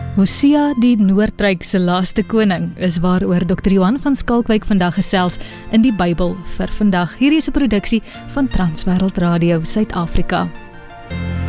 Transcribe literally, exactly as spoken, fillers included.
Hosea die Noordryk se laaste koning is waaroor dokter Johan van Skalkwyk vandag gesels in die Bybel vir vandag. Hierdie is 'n produksie van Transwêreld Radio Suid-Afrika.